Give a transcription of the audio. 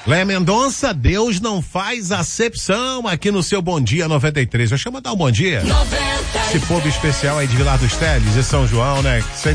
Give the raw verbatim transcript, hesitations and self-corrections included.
Léa Mendonça, Deus não faz acepção aqui no seu Bom Dia noventa e três. Deixa eu mandar um bom dia. noventa e três. Esse povo especial aí de Vilar dos Teles e São João, né? Que sempre